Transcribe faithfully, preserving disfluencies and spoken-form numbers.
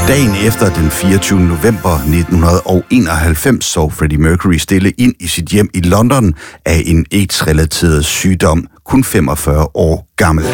Dagen efter den fireogtyvende november nitten enoghalvfems sov Freddie Mercury stille ind i sit hjem i London af en AIDS-relateret sygdom, kun femogfyrre år gammel.